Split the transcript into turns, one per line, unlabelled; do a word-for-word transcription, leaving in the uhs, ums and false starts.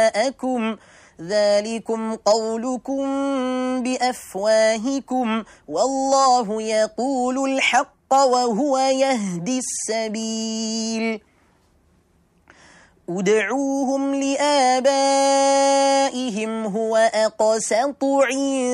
أَكُمْ ذَلِكُمْ قَوْلُكُمْ بِأَفْوَاهِكُمْ وَاللَّهُ يَقُولُ الْحَقَّ وَهُوَ يَهْدِي السَّبِيلَ ادْعُوهُمْ لِآبَائِهِمْ هُوَ أَقْسَطُ عِندَ